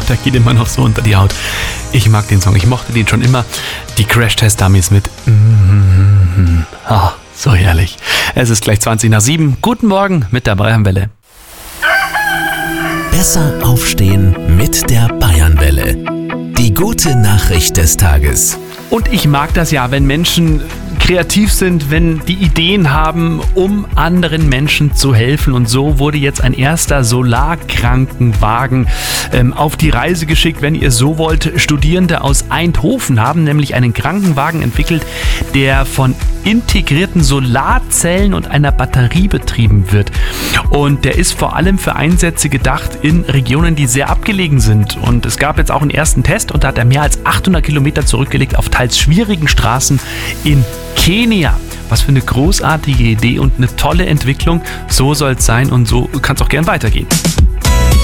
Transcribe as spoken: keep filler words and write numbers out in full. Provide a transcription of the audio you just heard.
der geht immer noch so unter die Haut. Ich mag den Song, ich mochte den schon immer. Die Crash-Test-Dummies mit mm-hmm. Ah, so herrlich. Es ist gleich zwanzig nach sieben. Guten Morgen mit der Bayernwelle. Besser aufstehen mit der Bayernwelle. Die gute Nachricht des Tages. Und ich mag das ja, wenn Menschen kreativ sind, wenn die Ideen haben, um anderen Menschen zu helfen. Und so wurde jetzt ein erster Solarkrankenwagen ähm, auf die Reise geschickt, wenn ihr so wollt. Studierende aus Eindhoven haben nämlich einen Krankenwagen entwickelt, der von integrierten Solarzellen und einer Batterie betrieben wird. Und der ist vor allem für Einsätze gedacht in Regionen, die sehr abgelegen sind. Und es gab jetzt auch einen ersten Test und da hat er mehr als achthundert Kilometer zurückgelegt auf teils schwierigen Straßen in Kenia. Was für eine großartige Idee und eine tolle Entwicklung. So soll es sein und so kann es auch gern weitergehen.